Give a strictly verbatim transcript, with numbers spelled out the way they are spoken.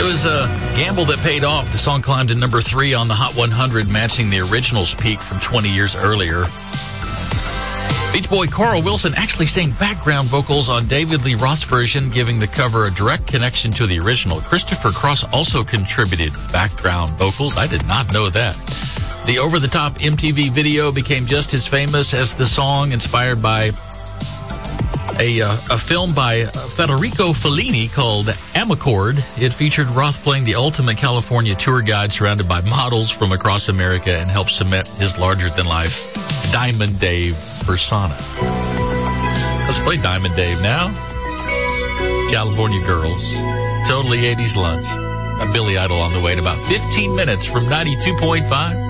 was a gamble that paid off. The song climbed to number three on the Hot one hundred, matching the original's peak from twenty years earlier. Beach Boy Carl Wilson actually sang background vocals on David Lee Roth's version, giving the cover a direct connection to the original. Christopher Cross also contributed background vocals. I did not know that. The over-the-top M T V video became just as famous as the song, inspired by a, uh, a film by Federico Fellini called Amarcord. It featured Roth playing the ultimate California tour guide surrounded by models from across America and helped cement his larger-than-life Diamond Dave persona. Let's play Diamond Dave now. California Girls. Totally eighties Lunch. A Billy Idol on the way in about fifteen minutes from ninety-two point five.